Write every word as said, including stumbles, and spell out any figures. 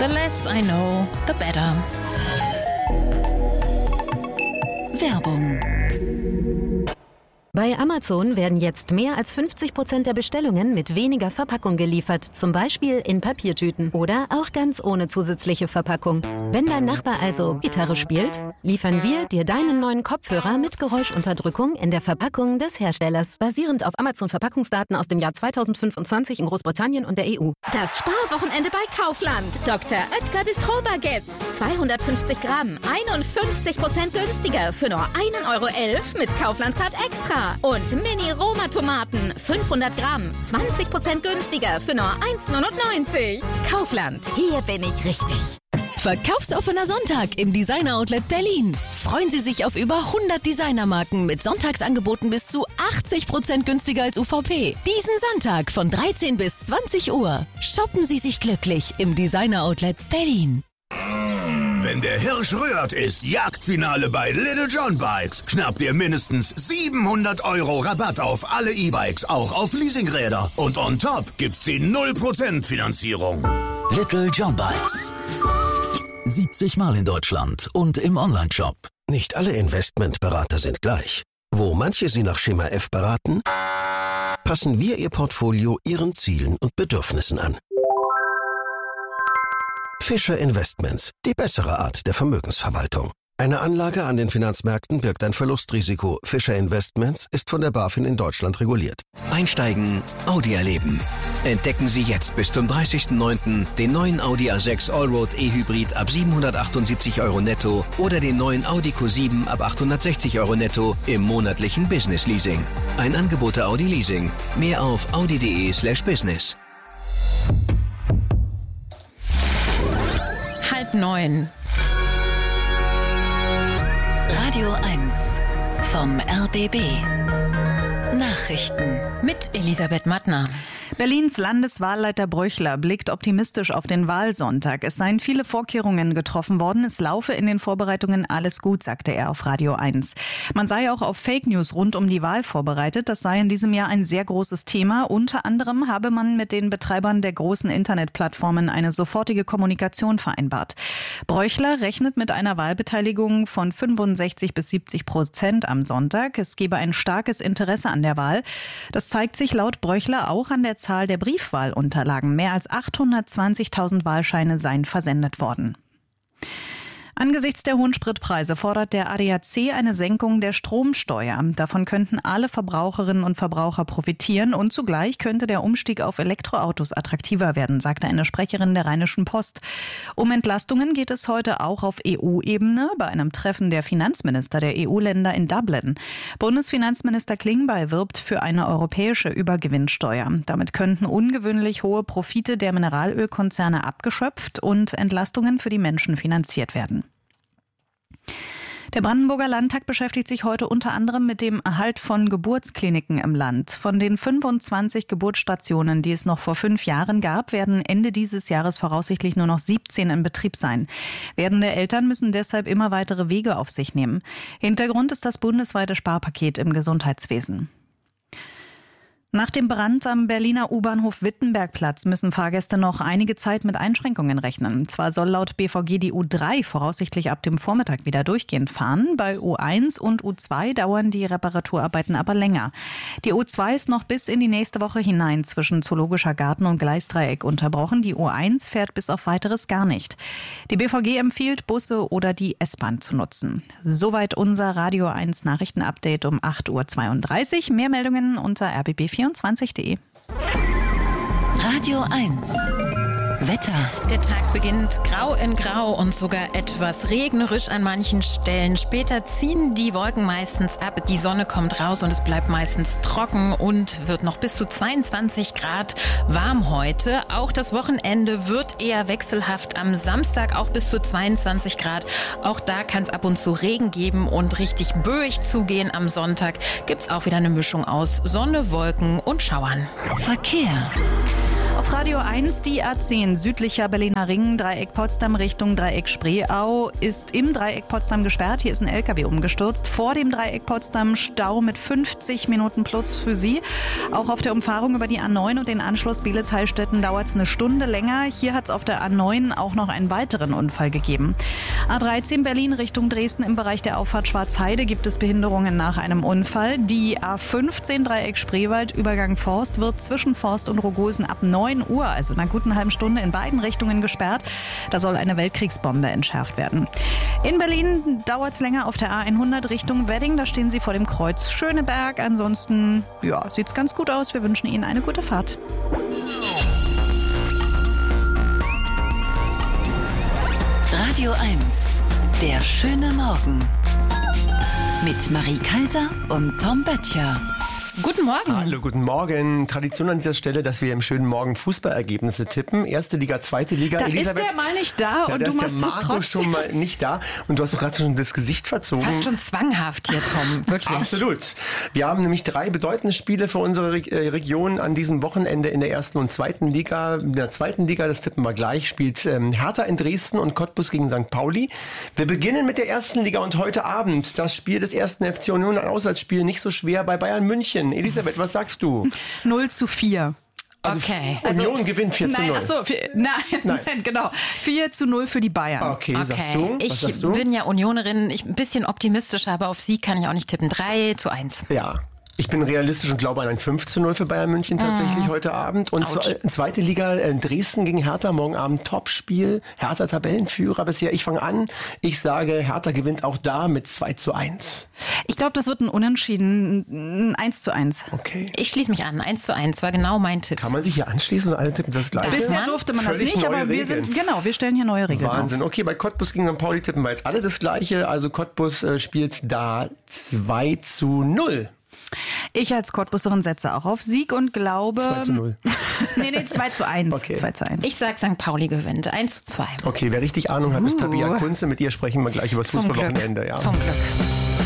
The less I know, the better. Werbung. Bei Amazon werden jetzt mehr als fünfzig Prozent der Bestellungen mit weniger Verpackung geliefert, zum Beispiel in Papiertüten oder auch ganz ohne zusätzliche Verpackung. Wenn dein Nachbar also Gitarre spielt, liefern wir dir deinen neuen Kopfhörer mit Geräuschunterdrückung in der Verpackung des Herstellers, basierend auf Amazon-Verpackungsdaten aus dem Jahr zweitausendfünfundzwanzig in Großbritannien und der E U. Das Sparwochenende bei Kaufland. Doktor Oetker Bistro-Baguettes. zweihundertfünfzig Gramm, einundfünfzig Prozent günstiger für nur ein Euro elf mit Kaufland-Card Extra. Und Mini-Roma-Tomaten, fünfhundert Gramm, zwanzig Prozent günstiger für nur eins neunundneunzig. Kaufland, hier bin ich richtig. Verkaufsoffener Sonntag im Designer Outlet Berlin. Freuen Sie sich auf über hundert Designermarken mit Sonntagsangeboten bis zu achtzig Prozent günstiger als U V P. Diesen Sonntag von dreizehn bis zwanzig Uhr. Shoppen Sie sich glücklich im Designer Outlet Berlin. Wenn der Hirsch rührt, ist Jagdfinale bei Little John Bikes. Schnapp dir mindestens siebenhundert Euro Rabatt auf alle E-Bikes, auch auf Leasingräder. Und on top gibt's die null Prozent Finanzierung. Little John Bikes. siebzig Mal in Deutschland und im Onlineshop. Nicht alle Investmentberater sind gleich. Wo manche Sie nach Schema F beraten, passen wir Ihr Portfolio Ihren Zielen und Bedürfnissen an. Fischer Investments, die bessere Art der Vermögensverwaltung. Eine Anlage an den Finanzmärkten birgt ein Verlustrisiko. Fischer Investments ist von der BaFin in Deutschland reguliert. Einsteigen, Audi erleben. Entdecken Sie jetzt bis zum dreißigsten neunten den neuen Audi A sechs Allroad E-Hybrid ab siebenhundertachtundsiebzig Euro netto oder den neuen Audi Q sieben ab achthundertsechzig Euro netto im monatlichen Business Leasing. Ein Angebot der Audi Leasing. Mehr auf audi.de slash business. Halb neun. Radio eins vom R B B. Nachrichten mit Elisabeth Mattner. Berlins Landeswahlleiter Bröchler blickt optimistisch auf den Wahlsonntag. Es seien viele Vorkehrungen getroffen worden. Es laufe in den Vorbereitungen alles gut, sagte er auf Radio eins. Man sei auch auf Fake News rund um die Wahl vorbereitet. Das sei in diesem Jahr ein sehr großes Thema. Unter anderem habe man mit den Betreibern der großen Internetplattformen eine sofortige Kommunikation vereinbart. Bröchler rechnet mit einer Wahlbeteiligung von fünfundsechzig bis siebzig Prozent am Sonntag. Es gebe ein starkes Interesse an der Wahl. Das zeigt sich laut Bröchler auch an der Zahl der Briefwahlunterlagen. Mehr als achthundertzwanzigtausend Wahlscheine seien versendet worden. Angesichts der hohen Spritpreise fordert der A D A C eine Senkung der Stromsteuer. Davon könnten alle Verbraucherinnen und Verbraucher profitieren und zugleich könnte der Umstieg auf Elektroautos attraktiver werden, sagte eine Sprecherin der Rheinischen Post. Um Entlastungen geht es heute auch auf E U-Ebene bei einem Treffen der Finanzminister der E U-Länder in Dublin. Bundesfinanzminister Klingbeil wirbt für eine europäische Übergewinnsteuer. Damit könnten ungewöhnlich hohe Profite der Mineralölkonzerne abgeschöpft und Entlastungen für die Menschen finanziert werden. Der Brandenburger Landtag beschäftigt sich heute unter anderem mit dem Erhalt von Geburtskliniken im Land. Von den fünfundzwanzig Geburtsstationen, die es noch vor fünf Jahren gab, werden Ende dieses Jahres voraussichtlich nur noch siebzehn in Betrieb sein. Werdende Eltern müssen deshalb immer weitere Wege auf sich nehmen. Hintergrund ist das bundesweite Sparpaket im Gesundheitswesen. Nach dem Brand am Berliner U-Bahnhof Wittenbergplatz müssen Fahrgäste noch einige Zeit mit Einschränkungen rechnen. Zwar soll laut B V G die U drei voraussichtlich ab dem Vormittag wieder durchgehend fahren. Bei U eins und U zwei dauern die Reparaturarbeiten aber länger. Die U zwei ist noch bis in die nächste Woche hinein zwischen Zoologischer Garten und Gleisdreieck unterbrochen. Die U eins fährt bis auf Weiteres gar nicht. Die B V G empfiehlt, Busse oder die S-Bahn zu nutzen. Soweit unser Radio eins Nachrichtenupdate um acht Uhr zweiunddreißig. Mehr Meldungen unter r b b vierundzwanzig punkt d e. Radio eins Wetter. Der Tag beginnt grau in grau und sogar etwas regnerisch an manchen Stellen. Später ziehen die Wolken meistens ab, die Sonne kommt raus und es bleibt meistens trocken und wird noch bis zu zweiundzwanzig Grad warm heute. Auch das Wochenende wird eher wechselhaft. Am Samstag auch bis zu zweiundzwanzig Grad. Auch da kann es ab und zu Regen geben und richtig böig zugehen. Am Sonntag gibt es auch wieder eine Mischung aus Sonne, Wolken und Schauern. Verkehr. Auf Radio eins die A zehn südlicher Berliner Ring, Dreieck Potsdam Richtung Dreieck Spreeau ist im Dreieck Potsdam gesperrt. Hier ist ein L K W umgestürzt. Vor dem Dreieck Potsdam Stau mit fünfzig Minuten plus für Sie. Auch auf der Umfahrung über die A neun und den Anschluss Bielitz-Heilstätten dauert es eine Stunde länger. Hier hat es auf der A neun auch noch einen weiteren Unfall gegeben. A dreizehn Berlin Richtung Dresden im Bereich der Auffahrt Schwarzheide gibt es Behinderungen nach einem Unfall. Die A fünfzehn Dreieck Spreewald, Übergang Forst, wird zwischen Forst und Rogosen ab neun Uhr, also in einer guten halben Stunde, in beiden Richtungen gesperrt. Da soll eine Weltkriegsbombe entschärft werden. In Berlin dauert es länger auf der A hundert Richtung Wedding. Da stehen Sie vor dem Kreuz Schöneberg. Ansonsten, ja, sieht es ganz gut aus. Wir wünschen Ihnen eine gute Fahrt. Radio eins, der schöne Morgen. Mit Marie Kaiser und Tom Böttcher. Guten Morgen. Hallo, guten Morgen. Tradition an dieser Stelle, dass wir im schönen Morgen Fußballergebnisse tippen. Erste Liga, zweite Liga. Da Elisabeth, ist der mal nicht da ja, und da du machst ist der Marco es trotzdem. schon mal nicht da. Und du hast doch gerade schon das Gesicht verzogen. Fast schon zwanghaft hier, Tom. Wirklich. Absolut. Wir haben nämlich drei bedeutende Spiele für unsere Re- äh, Region an diesem Wochenende in der ersten und zweiten Liga. In der zweiten Liga, das tippen wir gleich, spielt ähm, Hertha in Dresden und Cottbus gegen Sankt Pauli. Wir beginnen mit der ersten Liga und heute Abend das Spiel des ersten F C Union, ein Auswärtsspiel, nicht so schwer bei Bayern München. Elisabeth, was sagst du? null zu vier. Also okay. Union Also, gewinnt vier zu null. Nein, ach so, vier, nein, nein, nein, genau. vier zu null für die Bayern. Okay, Okay, sagst du? Was ich sagst du? bin ja Unionerin, ich ein bisschen optimistischer, aber auf sie kann ich auch nicht tippen. drei zu eins. Ja. Ich bin realistisch und glaube an ein fünf zu null für Bayern München tatsächlich Mhm. heute Abend. Und Autsch. zwe- zweite Liga, äh, Dresden gegen Hertha, morgen Abend Topspiel. Hertha Tabellenführer bisher. Ich fange an. Ich sage, Hertha gewinnt auch da mit zwei zu eins. Ich glaube, das wird ein Unentschieden, ein eins zu eins. Okay. Ich schließe mich an. eins zu eins war genau mein Tipp. Kann man sich hier anschließen und alle tippen das Gleiche? Bisher man? durfte man das Völlig nicht, neue aber wir Regeln. sind, genau, wir stellen hier neue Regeln auf. Wahnsinn. Okay, bei Cottbus gegen Sankt Pauli tippen wir jetzt alle das Gleiche. Also Cottbus äh, spielt da zwei zu null. Ich als Cottbuserin setze auch auf Sieg und glaube... zwei zu null. Nee, nee, zwei zu eins. Okay. zwei zu eins. Ich sag Sankt Pauli gewinnt. eins zu zwei. Okay, wer richtig Ahnung hat, ist Tabia Kunze. Mit ihr sprechen wir gleich über das Zum Glück. Fußballwochenende. Ja. Zum Glück.